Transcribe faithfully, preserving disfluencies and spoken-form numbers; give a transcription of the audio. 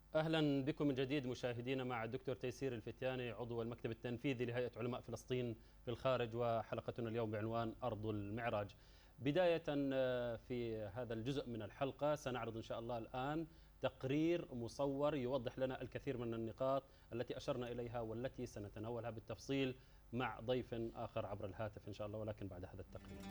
أهلا بكم من جديد مشاهدينا مع الدكتور تيسير الفتياني عضو المكتب التنفيذي لهيئة علماء فلسطين في الخارج، وحلقتنا اليوم بعنوان أرض المعراج. بداية في هذا الجزء من الحلقة سنعرض إن شاء الله الآن تقرير مصور يوضح لنا الكثير من النقاط التي أشرنا إليها والتي سنتناولها بالتفصيل مع ضيف آخر عبر الهاتف إن شاء الله، ولكن بعد هذا التقرير.